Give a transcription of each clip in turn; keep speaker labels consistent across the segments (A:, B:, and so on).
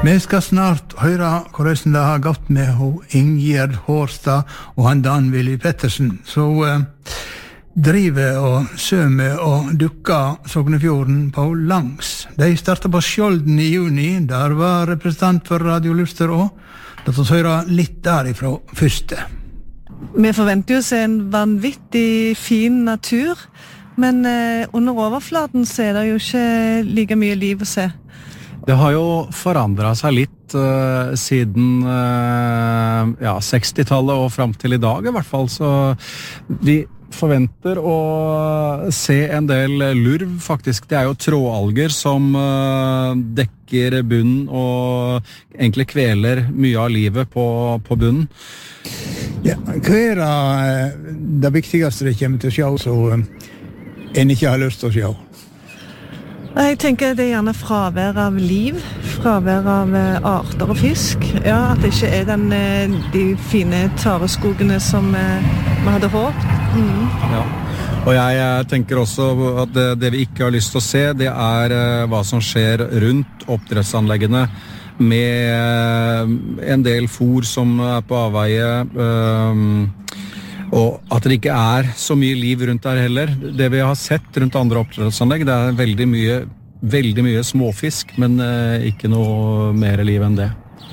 A: Vi skal snart høre hvordan det har gått med Ingjerd Hårstad og han Dan Willy Pettersen, så driver og sømer og dukker Sognefjorden på langs. De startet på Skjolden i juni, der var representant for Radio Luster også. La oss høre litt derifra første.
B: Vi forventer jo å se en vanvittig fin natur, men under overflaten så er det jo ikke like mye liv å se.
C: Det har jo forandret seg litt siden 60-tallet og frem til i dag i hvert fall, så vi forventer å se en del lurv faktisk. Det er jo trådalger som dekker bunnen og egentlig kveler mye av livet på bunnen.
A: Ja, hva det viktigste det kommer til å se, så en ikke har lyst til å se?
B: Jeg tenker det er gjerne fravær av liv, fravær av arter og fisk. Ja, at det ikke er de fine tareskogene som vi hadde håpet.
C: Ja. Og jeg tenker også at det vi ikke har lyst til å se, det er hva som skjer rundt oppdrettsanleggene med en del fôr som er på avveie, og at det ikke er så mye liv rundt der heller. Det vi har sett rundt andre oppdrettsanlegg, det er veldig mye småfisk, men ikke noe mer liv enn det.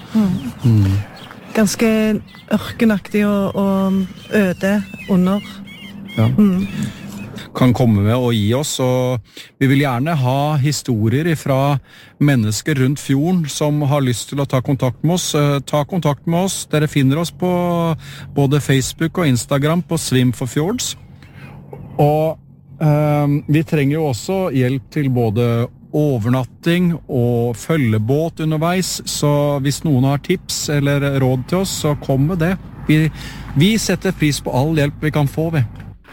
B: Ganske ørkenaktig og øde under.
C: Ja. Kan komme med og gi oss, og vi vil gjerne ha historier fra mennesker rundt fjorden som har lyst til å ta kontakt med oss. Ta kontakt med oss. Dere finner oss på både Facebook og Instagram på Swim for Fjords. Og vi trenger jo også hjelp til både overnatting og følgebåt underveis, så hvis noen har tips eller råd til oss, så kom med det. Vi setter pris på all hjelp vi kan få ved.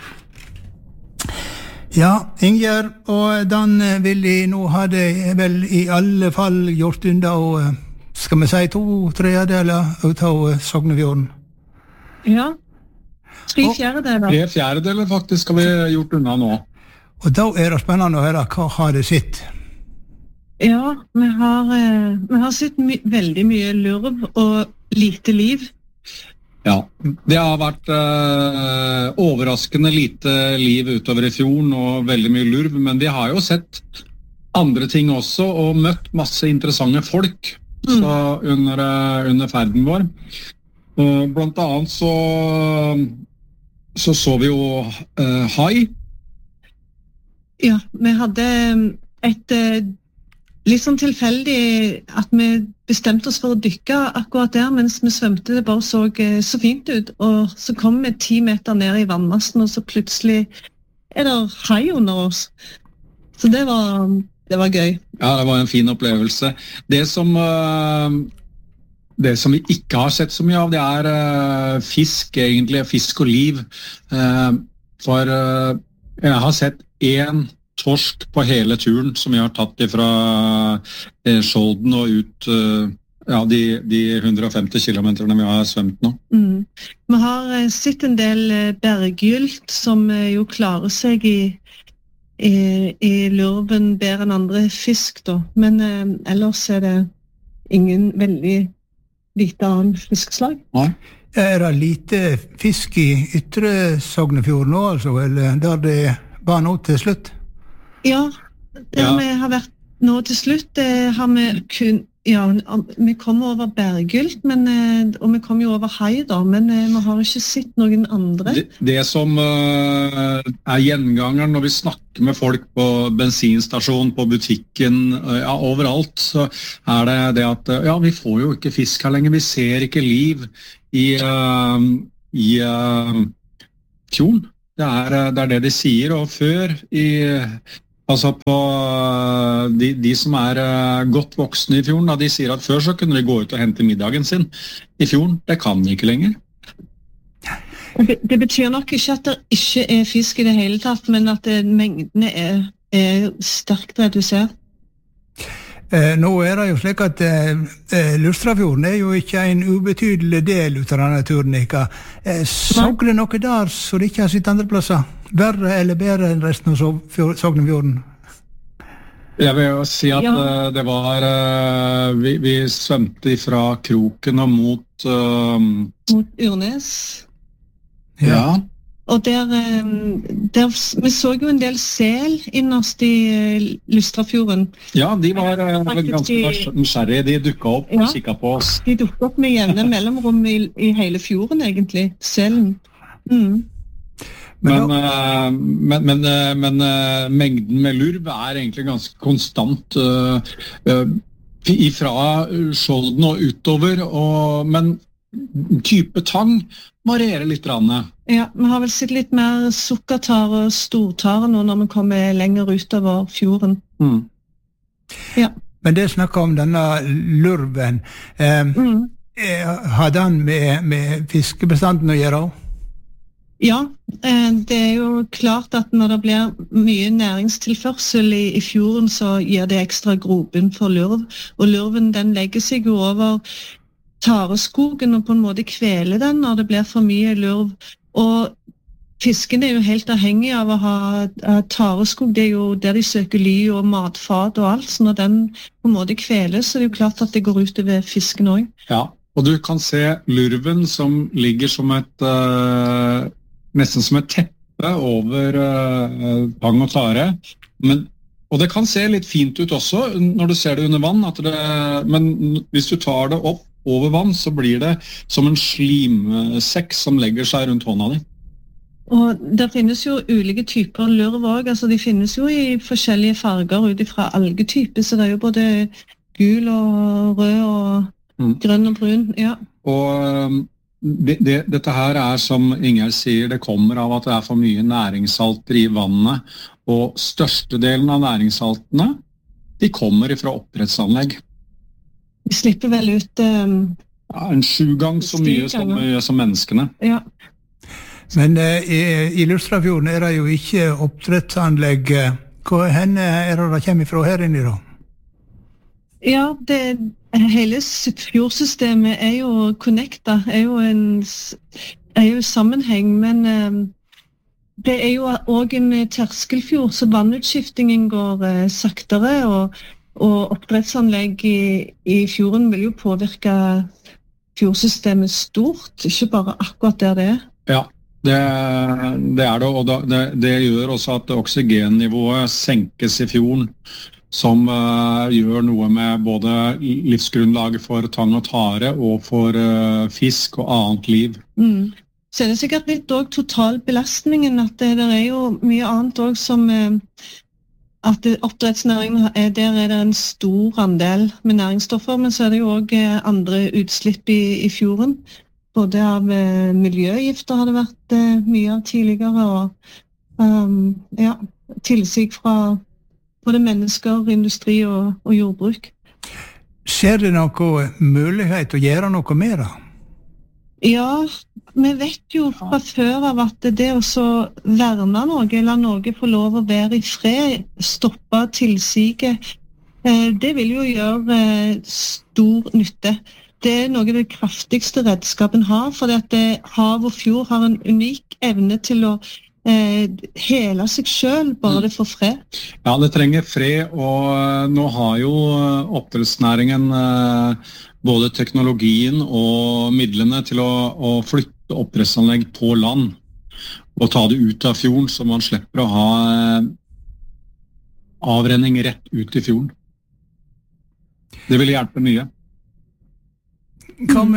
A: Ja, Ingjerd og Dan Willy, nå har de vel i alle fall gjort unna, og skal vi si 2/3 ut av Sognefjorden?
D: Ja, 3/4.
E: 3/4 faktisk har vi gjort unna nå.
A: Og da er det spennende å høre hva har det sitt?
D: Ja, vi har sett veldig mye lurv og lite liv.
E: Ja, det har vært overraskende lite liv utover i fjorden og veldig mye lurv, men vi har jo sett andre ting også og møtt masse interessante folk så under ferden vår. Blant annet så vi jo hai.
D: Ja, vi hadde et litt sånn tilfeldig at vi bestemte oss for å dykke akkurat der, mens vi svømte. Det bare så fint ut, og så kom vi 10 meter ned i vannmassen, og så plutselig er det hai under oss. Så det var gøy.
E: Ja, det var en fin opplevelse. Det som vi ikke har sett så mye av, det er fisk, egentlig, fisk og liv. For jeg har sett 1 torsk på hele turen som vi har tatt fra Skjolden og ut de 150 kilometerne vi har svømt nå.
D: Vi har sett en del berggylt som jo klarer seg i lurven bedre enn andre fisk da, men ellers er det ingen veldig lite annen fiskslag.
E: Nei.
A: Er det lite fisk i ytre Sognefjorden nå, altså, eller der det var nå til slutt?
D: Ja, der vi har vært nå til slutt, har vi vi kom over berggylt, og vi kom jo over hai da, men vi har ikke sett noen andre.
E: Det som er gjengangeren når vi snakker med folk på bensinstasjon, på butikken, overalt, så er det at vi får jo ikke fisk her lenger, vi ser ikke liv i fjorden. Det er det de sier, og før altså på de som er godt voksne i fjorden, de sier at før så kunne de gå ut og hente middagen sin i fjorden. Det kan de ikke lenger.
D: Det betyr nok ikke at det ikke er fisk i det hele tatt, men at mengdene er sterkt redusert.
A: Nå er det jo slik at Lustrafjorden er jo ikke en ubetydelig del ut av denne turen. Så det noe der så det ikke har sitt andre plasser? Verre eller bedre enn resten av Sognefjorden?
E: Jeg vil jo si at det var vi svømte fra kroken og mot
D: Urnes.
E: Ja.
D: Og der vi så jo en del sel innerst i Lustrafjorden.
E: Ja, de var ganske nysgjerrige. De dukket opp og kikket på oss.
D: De dukket opp med jevne mellomrom i hele fjorden, egentlig. Selen.
E: Men mengden med lurv egentlig ganske konstant ifra Skjolden og utover, men type tang varierer litt.
D: Ja, vi har vel sett litt mer sukkertare og stortare nå når vi kommer lenger utover fjorden. Ja.
A: Men det snakker om denne lurven. Har den med fiskebestanden å gjøre?
D: Ja, det jo klart at når det blir mye næringstilførsel i fjorden, så gir det ekstra grobunn for lurv. Og lurven den legger seg jo over tareskogen og på en måte kveler den når det blir for mye lurv. Og fisken jo helt avhengig av å ha tareskog. Det jo der de søker ly og matfat og alt. Så når den på en måte kveles, så det jo klart at det går ut over fisken også. Ja,
E: og du kan se lurven som ligger som nesten som et teppe over tang og tare. Og det kan se litt fint ut også når du ser det under vann. Men hvis du tar det opp over vann, så blir det som en slimsekk som legger seg rundt hånda di.
D: Og det finnes jo ulike typer lurv også. Altså, de finnes jo i forskjellige farger ut fra algetyper, så det jo både gul og rød og grønn og brun. Ja.
E: Og dette her som Ingjerd sier, det kommer av at det for mye næringssalter i vannet, og størstedelen av næringssaltene, de kommer fra oppdrettsanlegg.
D: Vi slipper vel ut
E: en 7 ganger så mye som menneskene.
D: Ja.
A: Men i Lustrafjorden det jo ikke oppdrettsanlegg. Hvor henne det kommer fra her inne da?
D: Ja, hele fjordsystemet jo connecta, jo sammenheng, men det jo også en terskelfjord, så vannutskiftingen går saktere, og oppdrettsanlegg i fjorden vil jo påvirke fjordsystemet stort, ikke bare akkurat der det
E: Ja, det det, og det gjør også at oksygennivået senkes i fjorden, som gjør noe med både livsgrunnlaget for tang og tare og for fisk og annet liv.
D: Så det sikkert litt også totalbelastningen, at det jo mye annet også som at oppdrettsnæringen der det en stor andel med næringsstoffer, men så det jo også andre utslipp i fjorden. Både av miljøgifter har det vært mye av tidligere, og tilsig fra både mennesker, industri og jordbruk.
A: Ser det noe mulighet å gjøre noe mer da?
D: Ja, vi vet jo fra før av at det å verne noe, eller noe få lov å være i fred, stoppe tilsiget, det vil jo gjøre stor nytte. Det noe av det kraftigste redskapen har, for at hav og fjord har en unik evne til å hele seg selv, bare det får fred.
E: Ja, det trenger fred, og nå har jo oppdrettsnæringen både teknologien og midlene til å flytte oppdrettsanlegg på land og ta det ut av fjorden, så man slipper å ha avrenning rett ut i fjorden. Det vil hjelpe mye.
A: Hva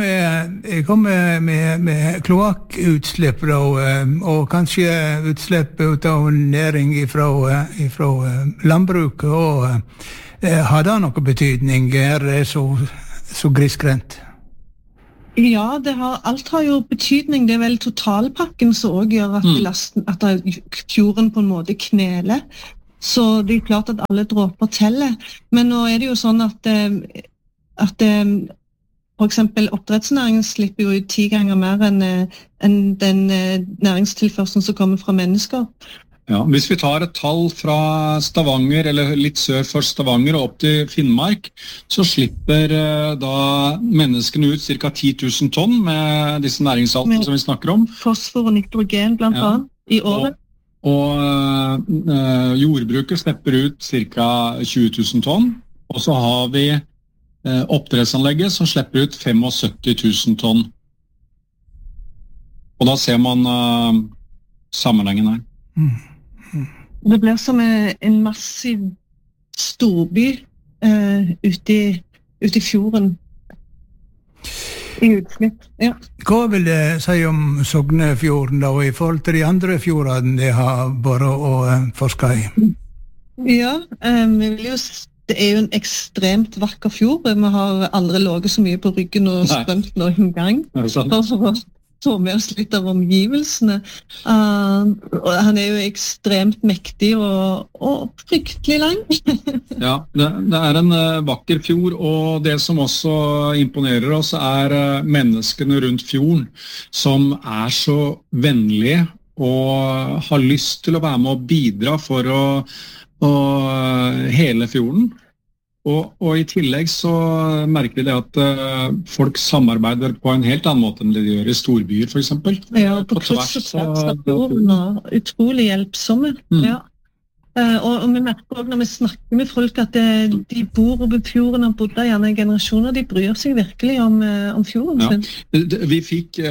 A: med kloakkutslipp da, og kanskje utslipp ut av næring fra landbruket, og har det noe betydning? Det så grisgrendt?
D: Ja, alt har jo betydning. Det vel totalpakken som også gjør at fjorden på en måte kneler. Så det klart at alle dråper teller. Men nå det jo sånn at for eksempel oppdrettsnæringen slipper jo ut 10 ganger mer enn den næringstilførselen som kommer fra mennesker.
E: Ja, hvis vi tar et tall fra Stavanger, eller litt sør for Stavanger og opp til Finnmark, så slipper da menneskene ut ca. 10 000 tonn med disse næringssaltene som vi snakker om.
D: Fosfor og nitrogen blant annet i året.
E: Og jordbruket slipper ut ca. 20 000 tonn, og så har vi oppdrettsanlegget som slipper ut 75 000 tonn. Og da ser man sammenhengen her.
D: Det blir som en massiv storby ute i fjorden. I utslipp, ja.
A: Hva vil det si om Sognefjorden da, og i forhold til de andre fjordene de har bare å forske i?
D: Ja, vi vil jo det jo en ekstremt vakker fjord. Vi har aldri ligget så mye på ryggen og strømt noen gang. For å få med oss litt av omgivelsene. Og han jo ekstremt mektig og fryktelig lang.
E: Ja, det en vakker fjord, og det som også imponerer oss menneskene rundt fjorden, som så vennlige og har lyst til å være med og bidra for å hele fjorden. Og i tillegg så merker vi det at folk samarbeider på en helt annen måte enn det de gjør i storbyer, for eksempel.
D: Ja, på kryss og tvers av fjorden, og utrolig hjelpsomme. Ja. Og vi merker også når vi snakker med folk at de bor over fjorden og bodde gjerne i generasjoner, de bryr seg virkelig om fjorden sin.
E: Ja. Vi fikk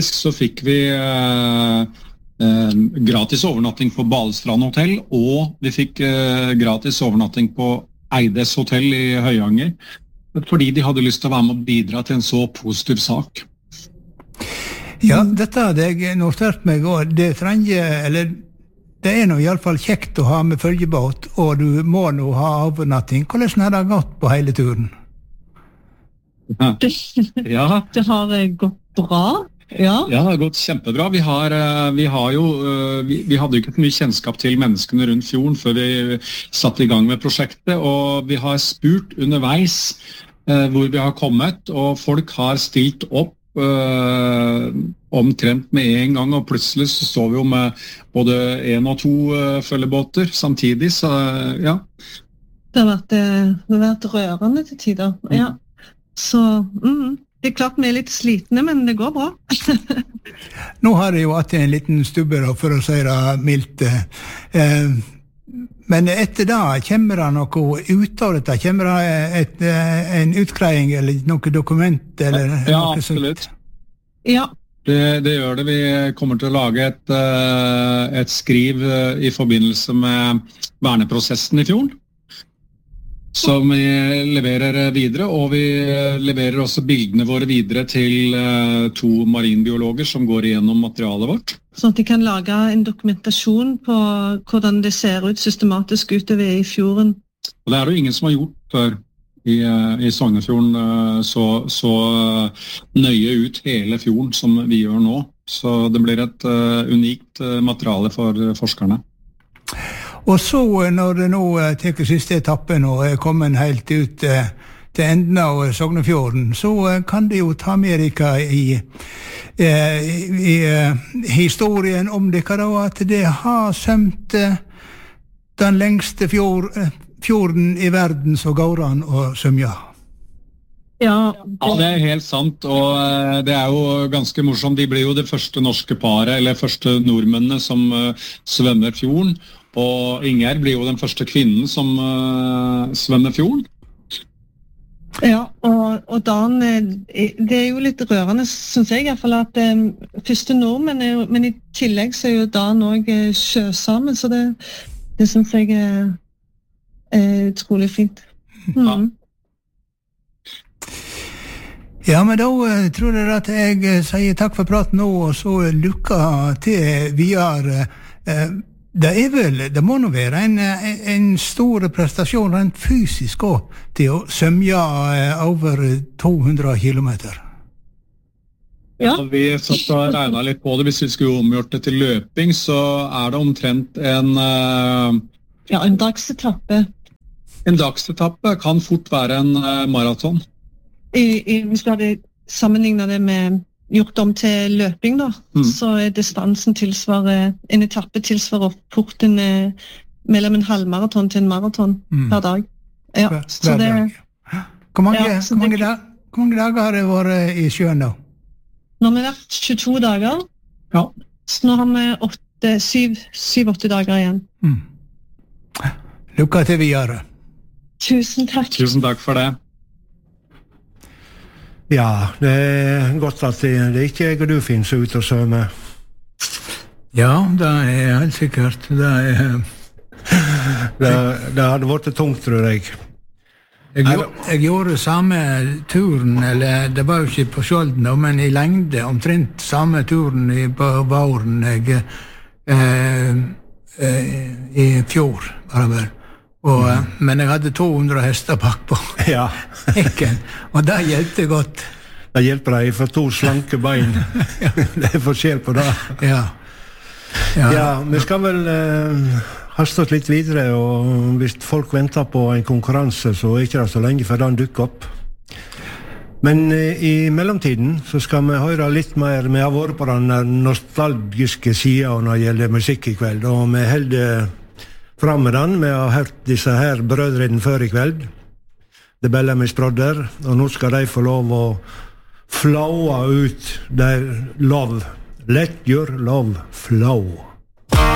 E: gratis overnatting på Balestrand hotell, og vi fikk gratis overnatting på Eides hotell i Høyanger, fordi de hadde lyst til å være med og bidra til en så positiv sak.
A: Ja, dette hadde jeg notert meg, og det nå i alle fall kjekt å ha med følgebåt, og du må nå ha overnatting. Hvordan har det gått på hele turen?
E: Ja.
D: Det har gått bra. Ja,
E: det har gått kjempebra. Vi hadde jo ikke mye kjennskap til menneskene rundt fjorden før vi satte i gang med prosjektet, og vi har spurt underveis hvor vi har kommet, og folk har stilt opp omtrent med en gang, og plutselig så står vi jo med både 1 og 2 følgebåter samtidig, så ja.
D: Det har vært rørende til tider, ja. Så, det klart vi litt slitne, men det går bra.
A: Nå har jeg jo hatt en liten stubbe, for å si det mildt. Men etter det, kommer det noe ut av dette? Kommer det en utgreiing eller noe dokument? Eller
E: ja,
A: noe
E: absolutt.
A: Sånt?
D: Ja.
E: Det gjør det. Vi kommer til å lage et skriv i forbindelse med verneprosessen i fjorden, som vi leverer videre, og vi leverer også bildene våre videre til 2 marinbiologer som går igjennom materialet vårt.
D: Sånn at de kan lage en dokumentasjon på hvordan det ser ut systematisk utover i fjorden.
E: Og det jo ingen som har gjort før i Sognefjorden så nøye ut hele fjorden som vi gjør nå. Så det blir et unikt materiale for forskerne.
A: Og så, når det nå teker siste etappen og kommet helt ut til enden av Sognefjorden, så kan det jo ta med dere i historien om dere da, at det har sømt den lengste fjorden i verden, så går an å sømja.
D: Ja,
E: det helt sant, og det jo ganske morsomt. De blir jo det første norske paret, eller første nordmennene som svømmer fjorden, og Inger blir jo den første kvinnen som svømmer fjorden.
D: Ja, og Dan, det jo litt rørende, synes jeg i hvert fall, at første nordmenn men i tillegg så jo Dan også sjøsamen, så det synes jeg utrolig fint.
A: Ja, men da tror jeg at jeg sier takk for praten nå, og så lykke til videre. Det må nå være en stor prestasjon rent fysisk også, til å sømja over 200 kilometer.
E: Ja, vi satt og regnet litt på det. Hvis vi skulle omgjort det til løping, så det omtrent
D: en dagsetappe.
E: En dagsetappe kan fort være en maraton.
D: Hvis du hadde sammenlignet det med gjort om til løping da, så distansen tilsvarer, en etappe tilsvarer fort mellom en halvmaraton til en maraton per dag. Ja, så det...
A: Hvor mange dager har det vært i sjøen da?
D: Nå har vi vært 22 dager,
E: ja.
D: så nå har vi det 7-8 dager igjen.
A: Lykke til videre.
D: Tusen takk.
E: Tusen takk for det.
F: Ja, det godt at det ikke du finnes ut og sømme.
A: Ja, det helt sikkert.
F: Det hadde vært tungt, tror jeg.
A: Jeg gjorde samme turen, eller det var jo ikke på Skjolden, men I lengde, omtrent samme turen på våren I fjor, var det vel. Men jeg hadde 200 hester bakpå.
F: Ja.
A: Og det hjelpte godt.
F: Det hjelper deg for 2 slanke bein. Det forskjell på det.
A: Ja,
F: vi skal vel haste oss litt videre, og hvis folk venter på en konkurranse, så ikke det så lenge før den dukker opp. Men I mellomtiden så skal vi høre litt mer. Vi har vært på den nostalgiske siden når det gjelder musikk I kveld, og vi holder fram med den. Vi har hørt disse her brødrene før I kveld, The Bellamy's Brother, og nå skal de få lov å flowe ut their love. Let your love flow.